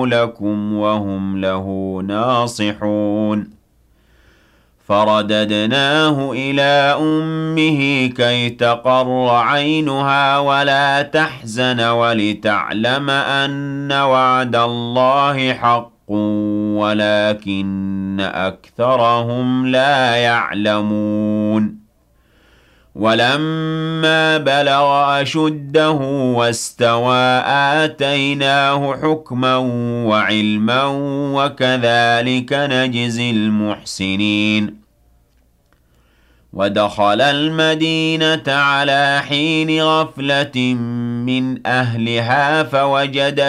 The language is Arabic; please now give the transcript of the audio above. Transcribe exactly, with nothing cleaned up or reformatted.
لكم وهم له ناصحون فرددناه إلى أمه كي تقر عينها ولا تحزن ولتعلم أن وعد الله حق ولكن أكثرهم لا يعلمون ولما بلغ أشده واستوى آتيناه حكما وعلما وكذلك نجزي المحسنين ودخل المدينة على حين غفلة من أهلها فوجد